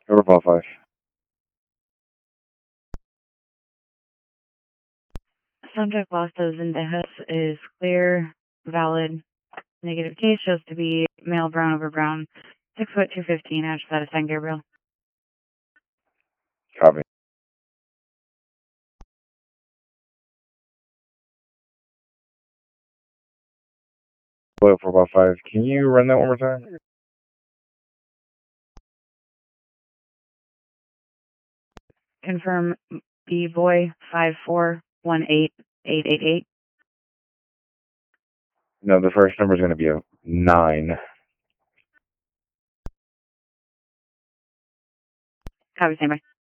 Over file 5. Subject Los Dos Indejos is clear, valid. Negative case shows to be male, brown over brown, 6 foot 215, Ash out of San Gabriel. Copy. Hello, 4 file 5. Can you run that one more time? Confirm B-Boy 5418888. No, the first number is going to be a 9. Copy, standby.